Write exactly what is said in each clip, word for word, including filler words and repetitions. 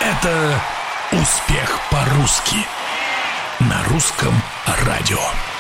Это «Успех по-русски» на русском радио.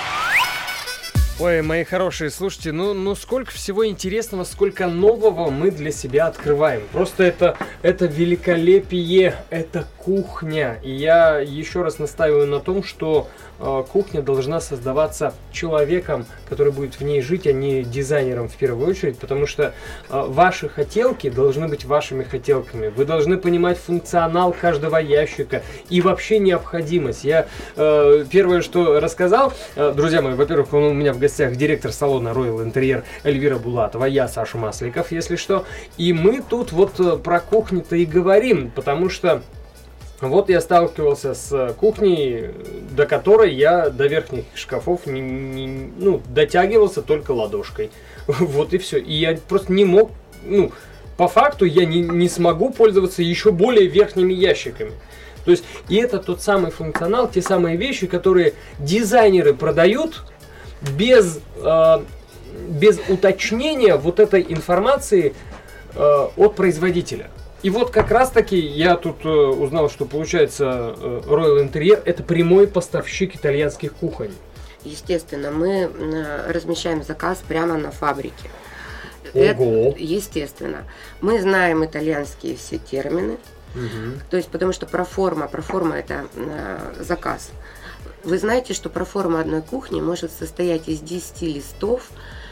Ой, мои хорошие, слушайте, ну, ну сколько всего интересного, сколько нового мы для себя открываем. Просто это, это великолепие, это кухня. И я еще раз настаиваю на том, что э, кухня должна создаваться человеком, который будет в ней жить, а не дизайнером в первую очередь. Потому что э, ваши хотелки должны быть вашими хотелками. Вы должны понимать функционал каждого ящика и вообще необходимость. Я э, первое, что рассказал, э, друзья мои, во-первых, он у меня в гостях директор салона Royal Interior Эльвира Булатова, я Саша Масликов, если что. И мы тут вот про кухню-то и говорим, потому что вот я сталкивался с кухней, до которой я до верхних шкафов не, не, ну, дотягивался только ладошкой. Вот и все. И я просто не мог, ну, по факту я не, не смогу пользоваться еще более верхними ящиками. То есть, и это тот самый функционал, те самые вещи, которые дизайнеры продают без, э, без уточнения вот этой информации э, от производителя. И вот как раз таки я тут э, узнал, что получается э, Royal Interior это прямой поставщик итальянских кухонь. Естественно, мы э, размещаем заказ прямо на фабрике. Ого. Это, естественно. Мы знаем итальянские все термины. Угу. То есть, потому что проформа, проформа это э, заказ. Вы знаете, что проформа одной кухни может состоять из десяти листов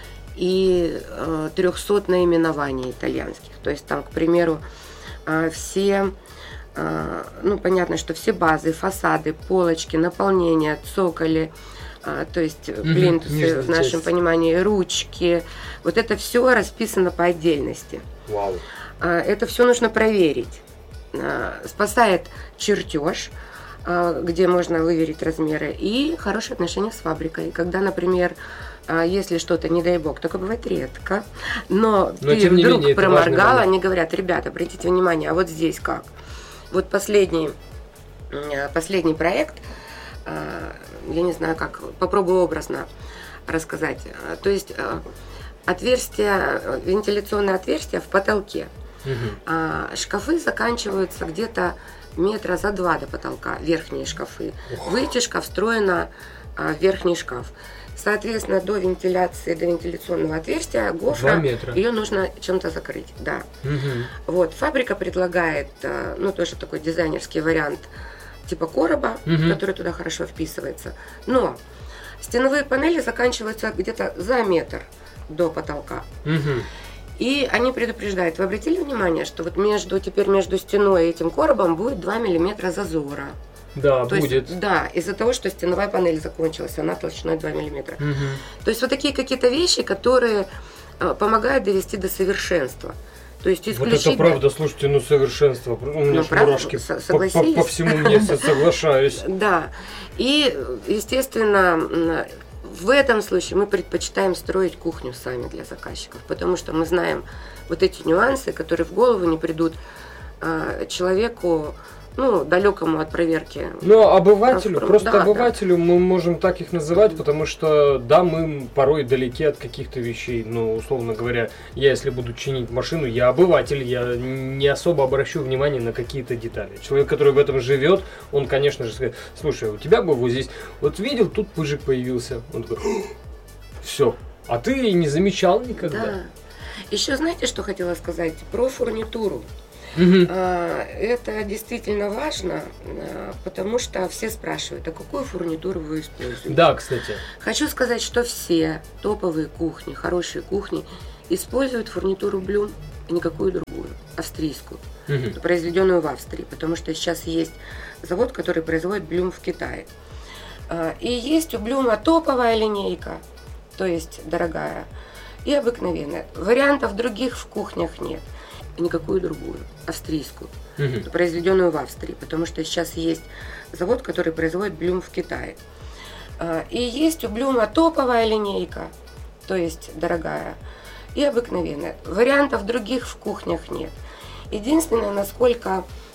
и э, трехсот наименований итальянских. То есть там, к примеру, э, все, э, ну понятно, что все базы, фасады, полочки, наполнения, цоколи, э, то есть плинтусы, mm-hmm. в нашем часть. Понимании, ручки, вот это все расписано по отдельности. Wow. Э, это все нужно проверить. Э, спасает чертеж, где можно выверить размеры, и хорошие отношения с фабрикой. Когда, например, если что-то, не дай бог, только бывает редко, но, но ты вдруг менее, проморгала, они говорят: ребята, обратите внимание, а вот здесь как? Вот последний, последний проект, я не знаю как, попробую образно рассказать. То есть отверстие, вентиляционное отверстие в потолке. Угу. Шкафы заканчиваются где-то метра за два до потолка, верхние шкафы. Вытяжка встроена а, в верхний шкаф. Соответственно, до вентиляции, до вентиляционного отверстия гофра, ее нужно чем-то закрыть. Да. Угу. Вот, фабрика предлагает, ну, тоже такой дизайнерский вариант типа короба, угу. который туда хорошо вписывается. Но стеновые панели заканчиваются где-то за метр до потолка. Угу. И они предупреждают: вы обратили внимание, что вот между, теперь между стеной и этим коробом будет два миллиметра зазора. Да, То будет. Есть, да, из-за того, что стеновая панель закончилась, она толщиной два миллиметра. Угу. То есть вот такие какие-то вещи, которые э, помогают довести до совершенства. То есть исключительно... Вот это правда, слушайте, ну совершенство. У меня ну, правда, мурашки по, по, по всему месяцу, соглашаюсь. Да, и естественно... В этом случае мы предпочитаем строить кухню сами для заказчиков, потому что мы знаем вот эти нюансы, которые в голову не придут э, человеку, ну, далекому от проверки. Ну, обывателю, Проф... просто да, обывателю да. мы можем так их называть, потому что, да, мы порой далеки от каких-то вещей. Ну, условно говоря, я, если буду чинить машину, я обыватель, я не особо обращу внимание на какие-то детали. Человек, который в этом живет, он, конечно же, скажет: слушай, у тебя бы вот здесь, вот видел, тут пыжик появился. Он такой: все, а ты не замечал никогда. Да. Еще знаете, что хотела сказать про фурнитуру? Угу. Это действительно важно, потому что все спрашивают: а какую фурнитуру вы используете? Да, кстати. Хочу сказать, что все топовые кухни, хорошие кухни используют фурнитуру Блюм и никакую другую, австрийскую, угу. произведенную в Австрии, потому что сейчас есть завод, который производит Блюм в Китае. И есть у Блюма топовая линейка, то есть дорогая, и обыкновенная. Вариантов других в кухнях нет. Никакую другую, австрийскую, угу. произведенную в Австрии, потому что сейчас есть завод, который производит Блюм в Китае. И есть у Блюма топовая линейка, то есть дорогая, и обыкновенная. Вариантов других в кухнях нет. Единственное, насколько